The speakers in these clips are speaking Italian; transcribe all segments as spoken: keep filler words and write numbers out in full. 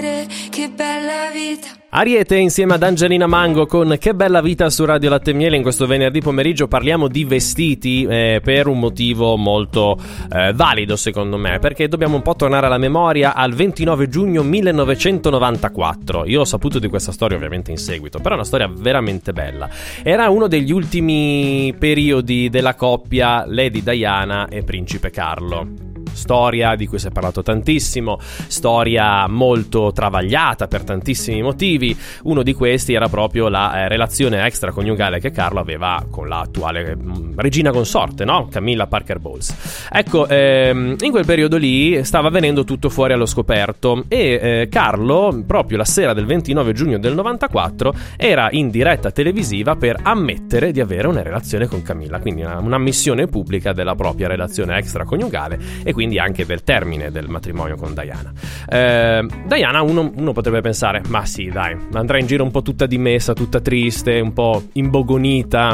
che bella vita. Ariete insieme ad Angelina Mango con Che bella vita su Radio Latte e Miele. In questo venerdì pomeriggio parliamo di vestiti eh, per un motivo molto eh, valido secondo me, perché dobbiamo un po' tornare alla memoria al ventinove giugno millenovecentonovantaquattro. Io ho saputo di questa storia ovviamente in seguito, però è una storia veramente bella. Era uno degli ultimi periodi della coppia Lady Diana e Principe Carlo. Storia di cui si è parlato tantissimo, storia molto travagliata per tantissimi motivi. Uno di questi era proprio la eh, relazione extraconiugale che Carlo aveva con l'attuale mh, regina consorte, no? Camilla Parker Bowles. Ecco, ehm, in quel periodo lì stava venendo tutto fuori allo scoperto e eh, Carlo, proprio la sera del ventinove giugno del novantaquattro, era in diretta televisiva per ammettere di avere una relazione con Camilla, quindi una, un'ammissione pubblica della propria relazione extraconiugale e quindi anche del termine del matrimonio con Diana. Eh, Diana, uno, uno potrebbe pensare, ma sì dai, andrà in giro un po' tutta dimessa, tutta triste, un po' imbogonita,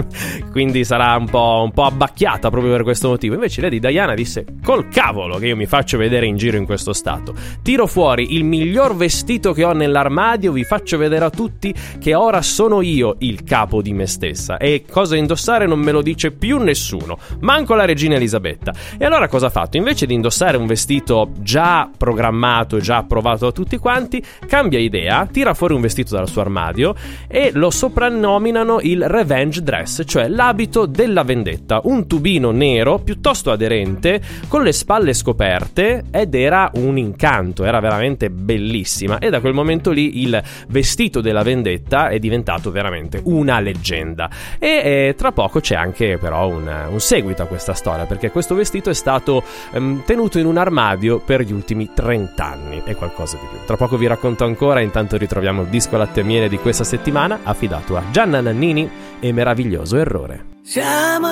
quindi sarà un po', un po' abbacchiata proprio per questo motivo. Invece Lady Diana disse, col cavolo che io mi faccio vedere in giro in questo stato, tiro fuori il miglior vestito che ho nell'armadio, vi faccio vedere a tutti che ora sono io il capo di me stessa e cosa indossare non me lo dice più nessuno, manco la regina Elisabetta. E allora cosa ha fatto? Invece di indossare un vestito già programmato, già approvato da tutti quanti, cambia idea, tira fuori un vestito dal suo armadio e lo soprannominano il revenge dress, cioè l'abito della vendetta, un tubino nero piuttosto aderente con le spalle scoperte, ed era un incanto, era veramente bellissima, e da quel momento lì il vestito della vendetta è diventato veramente una leggenda. E eh, tra poco c'è anche però un, un seguito a questa storia, perché questo vestito è stato tenuto in un armadio per gli ultimi trenta anni e qualcosa di più. Tra poco vi racconto ancora, intanto ritroviamo il disco Latte e Miele di questa settimana affidato a Gianna Nannini e Meraviglioso Errore. Siamo